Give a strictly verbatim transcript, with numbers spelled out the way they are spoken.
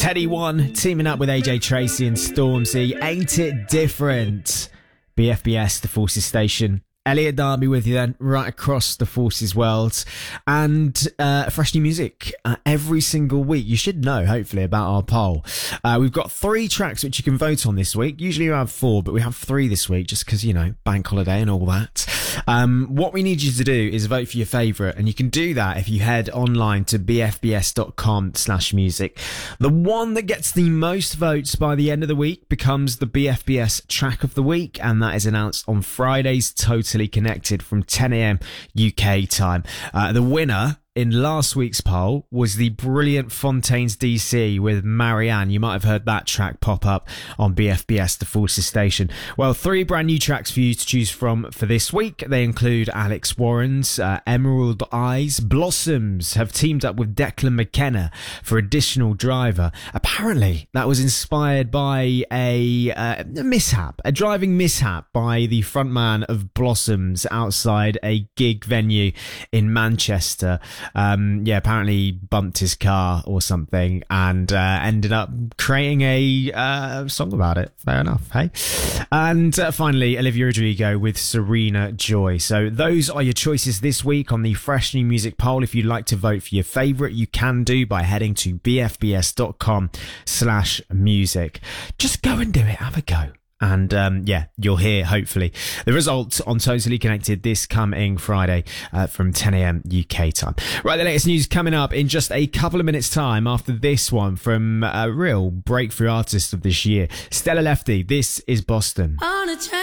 Headie One teaming up with A J Tracy and Stormzy. Ain't it different? B F B S, the Forces Station. Elliot Darby with you then, right across the Forces world. And uh, fresh new music uh, every single week. You should know, hopefully, about our poll. Uh, we've got three tracks which you can vote on this week. Usually you have four, but we have three this week just because, you know, bank holiday and all that. Um, what we need you to do is vote for your favourite, and you can do that if you head online to bfbs.com slash music. The one that gets the most votes by the end of the week becomes the B F B S track of the week, and that is announced on Friday's Totally Connected from ten a.m. U K time. Uh, the winner in last week's poll was the brilliant Fontaines D C with Marianne. You might have heard that track pop up on B F B S, the Forces Station. Well, three brand new tracks for you to choose from for this week. They include Alex Warren's uh, Emerald Eyes. Blossoms have teamed up with Declan McKenna for Additional Driver. Apparently, that was inspired by a, uh, a mishap, a driving mishap by the frontman of Blossoms outside a gig venue in Manchester. Um, yeah, apparently bumped his car or something and uh, ended up creating a uh, song about it. Fair enough, hey? And uh, finally, Olivia Rodrigo with Serena Joy. So those are your choices this week on the Fresh New Music poll. If you'd like to vote for your favourite, you can do by heading to bfbs.com slash music. Just go and do it. Have a go. And um, yeah, you'll hear, hopefully, the result on Totally Connected this coming Friday uh, from ten a.m. U K time. Right, the latest news coming up in just a couple of minutes' time after this one from a real breakthrough artist of this year, Stella Lefty. This is Boston.